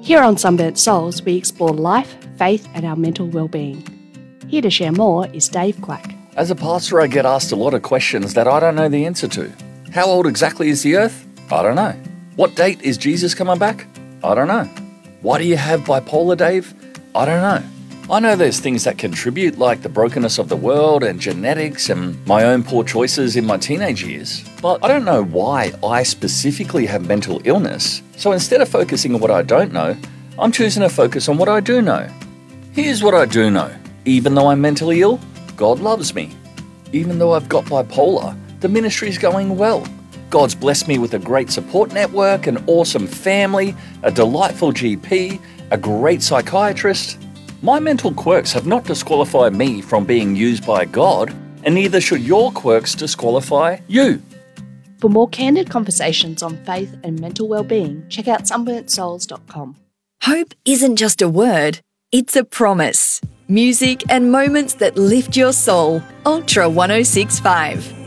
Here on Sunburnt Souls, we explore life, faith, and our mental well-being. Here to share more is Dave Quack. As a pastor, I get asked a lot of questions that I don't know the answer to. How old exactly is the earth? I don't know. What date is Jesus coming back? I don't know. Why do you have bipolar, Dave? I don't know. I know there's things that contribute, like the brokenness of the world and genetics and my own poor choices in my teenage years. But I don't know why I specifically have mental illness. So instead of focusing on what I don't know, I'm choosing to focus on what I do know. Here's what I do know. Even though I'm mentally ill, God loves me. Even though I've got bipolar, the ministry's going well. God's blessed me with a great support network, an awesome family, a delightful GP, a great psychiatrist. My mental quirks have not disqualified me from being used by God, and neither should your quirks disqualify you. For more candid conversations on faith and mental well-being, check out sunburntsouls.com. Hope isn't just a word, it's a promise. Music and moments that lift your soul. Ultra 1065.